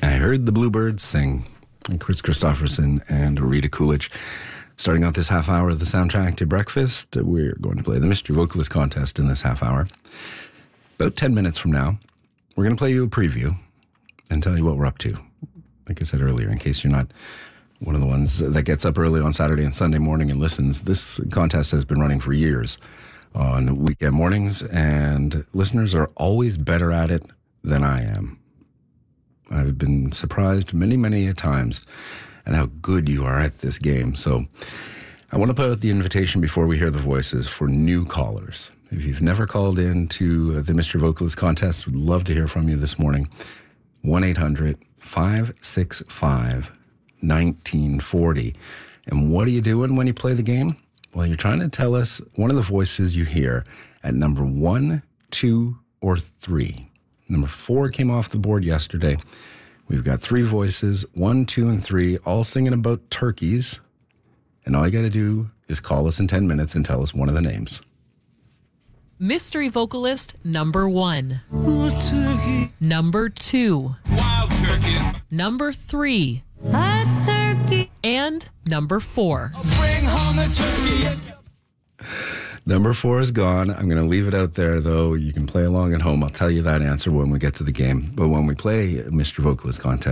I heard the Bluebirds sing. And Chris Christopherson and Rita Coolidge. Starting out this half hour of the soundtrack to breakfast, we're going to play the Mystery Vocalist Contest in this half hour. About 10 minutes from now, we're going to play you a preview and tell you what we're up to. Like I said earlier, in case you're not one of the ones that gets up early on Saturday and Sunday morning and listens, this contest has been running for years on weekend mornings, and listeners are always better at it than I am. I've been surprised many, many times at how good you are at this game. So I want to put out the invitation before we hear the voices for new callers. If you've never called in to the Mr. Vocalist Contest, we'd love to hear from you this morning. 1-800-565-1940. And what are you doing when you play the game? Well, you're trying to tell us one of the voices you hear at number 1, 2, or 3. Number 4 came off the board yesterday. We've got 3 voices, 1, 2, and 3, all singing about turkeys. And all you got to do is call us in 10 minutes and tell us one of the names. Mystery vocalist number 1. Number 2. Wild turkeys. Number 3. A turkey. And number 4. Bring home the turkey. Number 4 is gone. I'm going to leave it out there, though. You can play along at home. I'll tell you that answer when we get to the game. But when we play Mr. Vocalist Contest,